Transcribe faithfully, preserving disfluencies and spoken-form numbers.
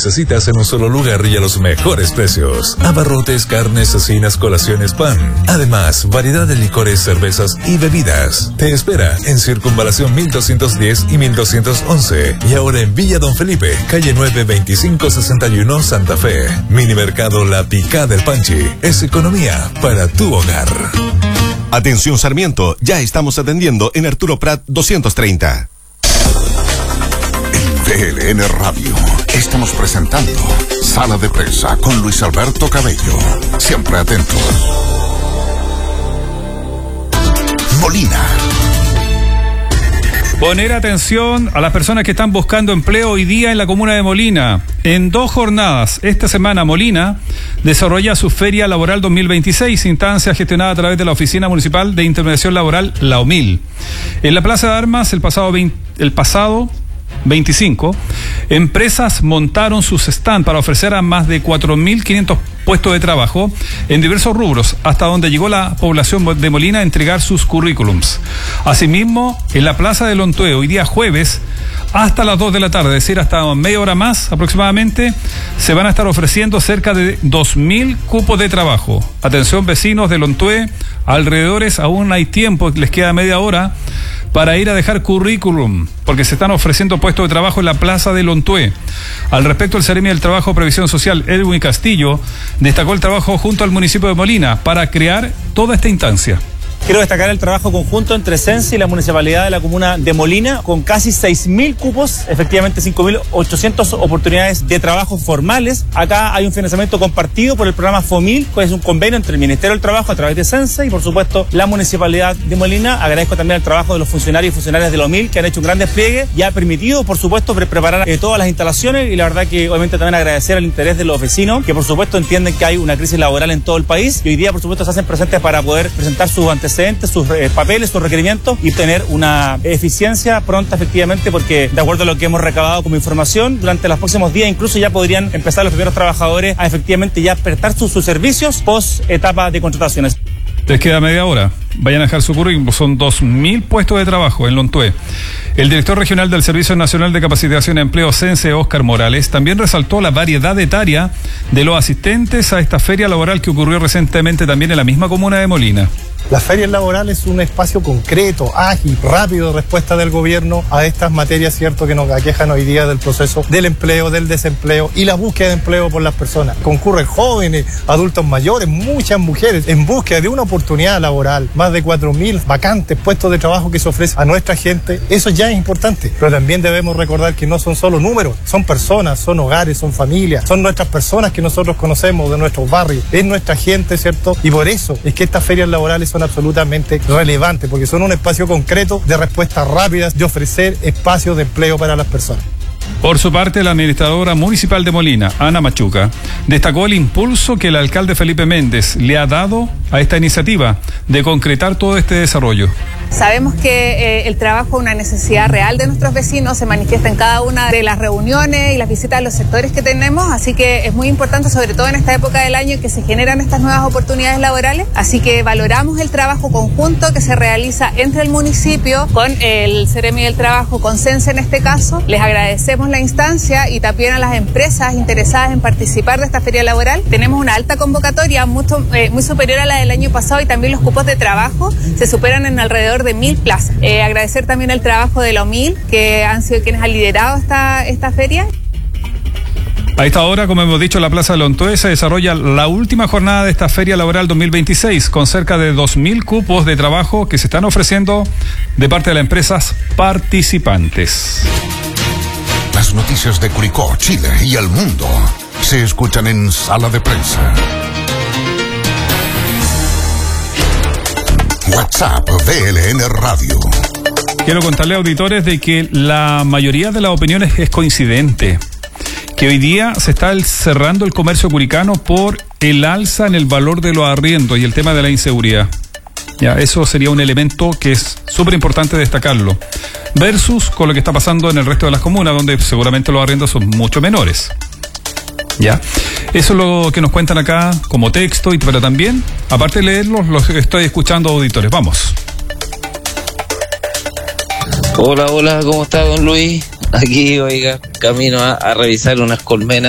necesitas en un solo lugar y a los mejores precios. Abarrotes, carnes, cecinas, colaciones, pan. Además, variedad de licores, cervezas y bebidas. Te espera en Circunvalación mil doscientos diez y mil doscientos once. Y ahora en Villa Don Felipe, calle nueve veinticinco sesenta y uno, Santa Fe. Minimercado La Picada del Panchi. Es economía para tu hogar. Atención Sarmiento, ya estamos atendiendo en Arturo Prat doscientos treinta. En V L N Radio estamos presentando Sala de Prensa con Luis Alberto Cabello. Siempre atento. Molina. Poner atención a las personas que están buscando empleo hoy día en la comuna de Molina. En dos jornadas, esta semana Molina desarrolla su Feria Laboral dos mil veintiséis, instancia gestionada a través de la Oficina Municipal de Intermediación Laboral, la O M I L. En la Plaza de Armas, el pasado, veinte, el pasado veinticinco, empresas montaron sus stand para ofrecer a más de cuatro mil quinientos puestos de trabajo en diversos rubros, hasta donde llegó la población de Molina a entregar sus currículums. Asimismo, en la Plaza de Lontué, hoy día jueves, hasta las dos de la tarde, es decir, hasta media hora más aproximadamente, se van a estar ofreciendo cerca de dos mil cupos de trabajo. Atención vecinos de Lontué, alrededores, aún hay tiempo, les queda media hora para ir a dejar currículum, porque se están ofreciendo puestos de trabajo en la Plaza de Lontué. Al respecto, el Seremi del Trabajo Previsión Social, Edwin Castillo, destacó el trabajo junto al municipio de Molina para crear toda esta instancia. Quiero destacar el trabajo conjunto entre Sensi y la Municipalidad de la Comuna de Molina, con casi seis mil cupos, efectivamente cinco mil ochocientas oportunidades de trabajo formales. Acá hay un financiamiento compartido por el programa FOMIL, que es un convenio entre el Ministerio del Trabajo a través de Sensi y, por supuesto, la Municipalidad de Molina. Agradezco también el trabajo de los funcionarios y funcionarias de la O M I L, que han hecho un gran despliegue y ha permitido, por supuesto, pre preparar eh, todas las instalaciones, y la verdad que obviamente también agradecer el interés de los vecinos, que por supuesto entienden que hay una crisis laboral en todo el país y hoy día, por supuesto, se hacen presentes para poder presentar sus antecedentes, sus eh, papeles, sus requerimientos y tener una eficiencia pronta, efectivamente, porque de acuerdo a lo que hemos recabado como información, durante los próximos días incluso ya podrían empezar los primeros trabajadores a efectivamente ya prestar sus, sus servicios post etapa de contrataciones. Les queda media hora. Vayan a dejar su currículum. Son dos mil puestos de trabajo en Lontué. El director regional del Servicio Nacional de Capacitación y Empleo, Sense, Óscar Morales, también resaltó la variedad etaria de los asistentes a esta feria laboral que ocurrió recientemente también en la misma comuna de Molina. La feria laboral es un espacio concreto, ágil, rápido de respuesta del gobierno a estas materias, cierto, que nos aquejan hoy día del proceso del empleo, del desempleo y la búsqueda de empleo por las personas. Concurren jóvenes, adultos mayores, muchas mujeres en búsqueda de una oportunidad laboral. Más de cuatro mil vacantes, puestos de trabajo que se ofrecen a nuestra gente. Eso ya es importante, pero también debemos recordar que no son solo números, son personas, son hogares, son familias, son nuestras personas que nosotros conocemos de nuestros barrios, es nuestra gente, ¿cierto? Y por eso es que estas ferias laborales son absolutamente relevantes, porque son un espacio concreto de respuestas rápidas, de ofrecer espacios de empleo para las personas. Por su parte, la administradora municipal de Molina, Ana Machuca, destacó el impulso que el alcalde Felipe Méndez le ha dado a esta iniciativa de concretar todo este desarrollo. Sabemos que eh, el trabajo es una necesidad real de nuestros vecinos, se manifiesta en cada una de las reuniones y las visitas a los sectores que tenemos, así que es muy importante, sobre todo en esta época del año, que se generan estas nuevas oportunidades laborales, así que valoramos el trabajo conjunto que se realiza entre el municipio con el Seremi del Trabajo, con Sense en este caso. Les agradecemos la instancia y también a las empresas interesadas en participar de esta feria laboral. Tenemos una alta convocatoria, mucho, eh, muy superior a la del año pasado, y también los cupos de trabajo se superan en alrededor de mil plazas. Eh, agradecer también el trabajo de la O M I L, que han sido quienes han liderado esta, esta feria. A esta hora, como hemos dicho, en la Plaza de Lontué se desarrolla la última jornada de esta Feria Laboral dos mil veintiséis, con cerca de dos mil cupos de trabajo que se están ofreciendo de parte de las empresas participantes. Las noticias de Curicó, Chile y el mundo se escuchan en Sala de Prensa. WhatsApp V L N Radio. Quiero contarle, auditores, de que la mayoría de las opiniones es coincidente. Que hoy día se está cerrando el comercio curicano por el alza en el valor de los arriendos y el tema de la inseguridad. Ya, eso sería un elemento que es súper importante destacarlo. Versus con lo que está pasando en el resto de las comunas, donde seguramente los arriendos son mucho menores. Ya, eso es lo que nos cuentan acá como texto, y pero también, aparte de leerlos, los estoy escuchando, auditores. Vamos. Hola, hola, ¿cómo está, don Luis? Aquí, oiga, camino a, a revisar unas colmenas